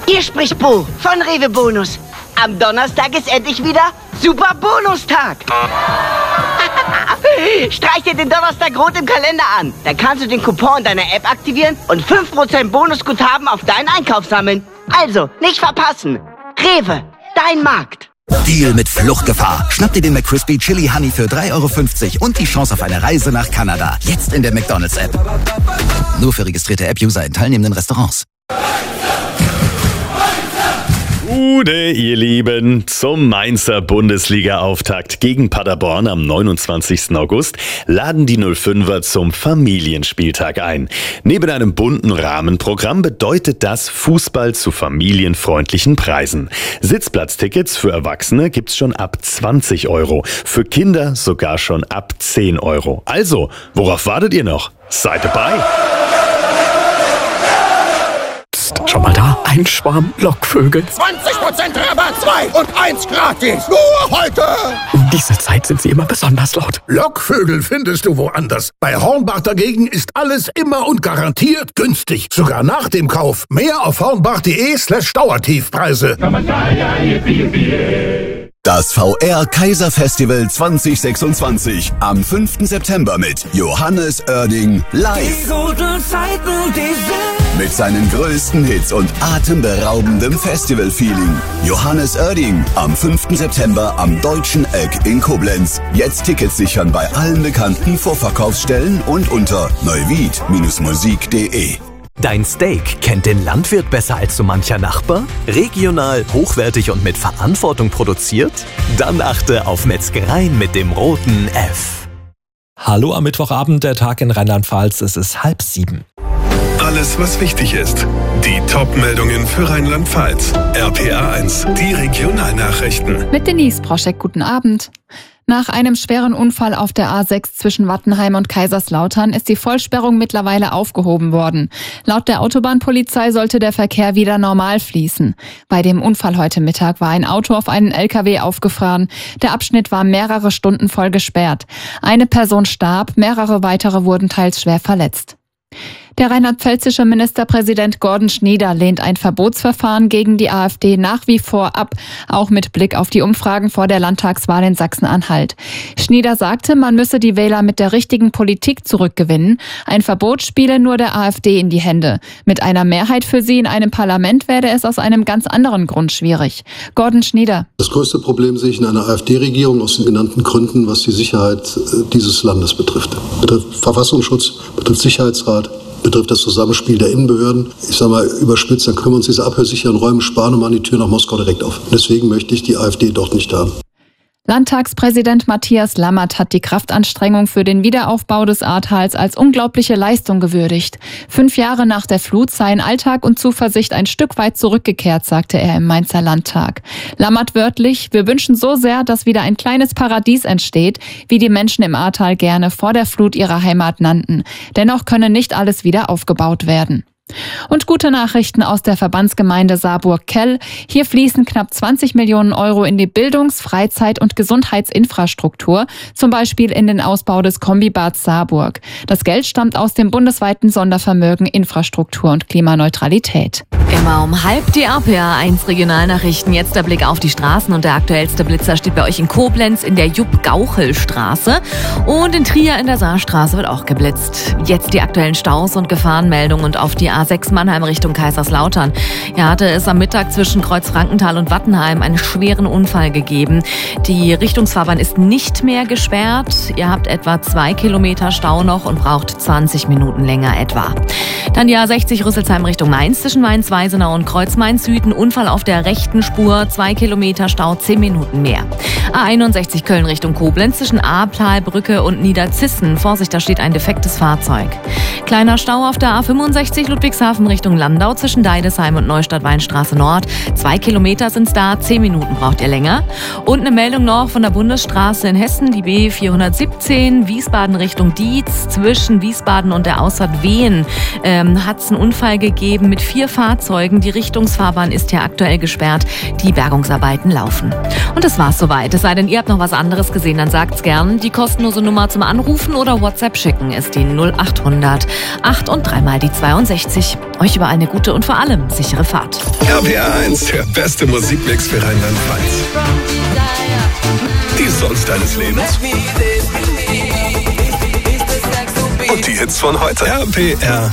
Hier spricht Bo von Rewe Bonus. Am Donnerstag ist endlich wieder Super Bonustag. Streich dir den Donnerstag rot im Kalender an. Dann kannst du den Coupon deiner App aktivieren und 5% Bonusguthaben auf deinen Einkauf sammeln. Also, nicht verpassen. Rewe, dein Markt. Deal mit Fluchtgefahr. Schnapp dir den McCrispy Chili Honey für 3,50 € und die Chance auf eine Reise nach Kanada. Jetzt in der McDonald's-App. Nur für registrierte App-User in teilnehmenden Restaurants. Gute, ihr Lieben, zum Mainzer Bundesliga-Auftakt gegen Paderborn am 29. August laden die 05er zum Familienspieltag ein. Neben einem bunten Rahmenprogramm bedeutet das Fußball zu familienfreundlichen Preisen. Sitzplatztickets für Erwachsene gibt's schon ab 20 €, für Kinder sogar schon ab 10 €. Also, worauf wartet ihr noch? Seid dabei! Schon mal da? Ein Schwarm Lockvögel. 20% Rabatt, 2 und 1 gratis. Nur heute. Um diese Zeit sind sie immer besonders laut. Lockvögel findest du woanders. Bei Hornbach dagegen ist alles immer und garantiert günstig. Sogar nach dem Kauf. Mehr auf hornbach.de/Dauertiefpreise. Das VR Kaiser Festival 2026 am 5. September mit Johannes Oerding live. Mit seinen größten Hits und atemberaubendem Festival-Feeling. Johannes Oerding am 5. September am Deutschen Eck in Koblenz. Jetzt Tickets sichern bei allen bekannten Vorverkaufsstellen und unter neuwied-musik.de. Dein Steak kennt den Landwirt besser als so mancher Nachbar? Regional, hochwertig und mit Verantwortung produziert? Dann achte auf Metzgereien mit dem roten F. Hallo am Mittwochabend, der Tag in Rheinland-Pfalz, es ist 6:30. Alles, was wichtig ist. Die Top-Meldungen für Rheinland-Pfalz. RPA 1, die Regionalnachrichten. Mit Denise Broschek, guten Abend. Nach einem schweren Unfall auf der A6 zwischen Wattenheim und Kaiserslautern ist die Vollsperrung mittlerweile aufgehoben worden. Laut der Autobahnpolizei sollte der Verkehr wieder normal fließen. Bei dem Unfall heute Mittag war ein Auto auf einen LKW aufgefahren. Der Abschnitt war mehrere Stunden voll gesperrt. Eine Person starb, mehrere weitere wurden teils schwer verletzt. Der rheinland-pfälzische Ministerpräsident Gordon Schnieder lehnt ein Verbotsverfahren gegen die AfD nach wie vor ab, auch mit Blick auf die Umfragen vor der Landtagswahl in Sachsen-Anhalt. Schnieder sagte, man müsse die Wähler mit der richtigen Politik zurückgewinnen. Ein Verbot spiele nur der AfD in die Hände. Mit einer Mehrheit für sie in einem Parlament werde es aus einem ganz anderen Grund schwierig. Gordon Schnieder. Das größte Problem sehe ich in einer AfD-Regierung aus den genannten Gründen, was die Sicherheit dieses Landes betrifft. Betrifft Verfassungsschutz, betrifft Sicherheitsrat, betrifft das Zusammenspiel der Innenbehörden. Ich sage mal überspitzt, dann können wir uns diese abhörsicheren Räume sparen und machen die Tür nach Moskau direkt auf. Deswegen möchte ich die AfD dort nicht haben. Landtagspräsident Matthias Lammert hat die Kraftanstrengung für den Wiederaufbau des Ahrtals als unglaubliche Leistung gewürdigt. 5 Jahre nach der Flut seien Alltag und Zuversicht ein Stück weit zurückgekehrt, sagte er im Mainzer Landtag. Lammert wörtlich: Wir wünschen so sehr, dass wieder ein kleines Paradies entsteht, wie die Menschen im Ahrtal gerne vor der Flut ihre Heimat nannten. Dennoch könne nicht alles wieder aufgebaut werden. Und gute Nachrichten aus der Verbandsgemeinde Saarburg-Kell. Hier fließen knapp 20 Millionen € in die Bildungs-, Freizeit- und Gesundheitsinfrastruktur, zum Beispiel in den Ausbau des Kombibads Saarburg. Das Geld stammt aus dem bundesweiten Sondervermögen Infrastruktur und Klimaneutralität. Immer um halb die RPA 1 Regionalnachrichten. Jetzt der Blick auf die Straßen und der aktuellste Blitzer steht bei euch in Koblenz in der Jupp-Gauchel-Straße und in Trier in der Saarstraße wird auch geblitzt. Jetzt die aktuellen Staus und Gefahrenmeldungen und auf die A6 Mannheim Richtung Kaiserslautern. Hier hatte es am Mittag zwischen Kreuzfrankenthal und Wattenheim einen schweren Unfall gegeben. Die Richtungsfahrbahn ist nicht mehr gesperrt. Ihr habt etwa 2 Kilometer Stau noch und braucht 20 Minuten länger etwa. Dann die A60 Rüsselsheim Richtung Mainz zwischen Mainz-Weisenau und Kreuz-Main-Süden. Unfall auf der rechten Spur, 2 Kilometer Stau, 10 Minuten mehr. A61 Köln Richtung Koblenz zwischen Ahrtalbrücke und Niederzissen. Vorsicht, da steht ein defektes Fahrzeug. Kleiner Stau auf der A65 Ludwigshafen Richtung Landau zwischen Deidesheim und Neustadt-Weinstraße Nord. 2 Kilometer sind's da, 10 Minuten braucht ihr länger. Und eine Meldung noch von der Bundesstraße in Hessen, die B417, Wiesbaden Richtung Dietz, zwischen Wiesbaden und der Ausfahrt Wehen hat es einen Unfall gegeben mit 4 Fahrzeugen. Die Richtungsfahrbahn ist hier aktuell gesperrt. Die Bergungsarbeiten laufen. Und das war's soweit. Es sei denn, ihr habt noch was anderes gesehen, dann sagt's gern. Die kostenlose Nummer zum Anrufen oder WhatsApp schicken ist die 0800 8 und 3 mal die 62. Euch überall eine gute und vor allem sichere Fahrt. RPA 1, der beste Musikmix für Rheinland-Pfalz. Die Songs deines Lebens. Und die Hits von heute. RPR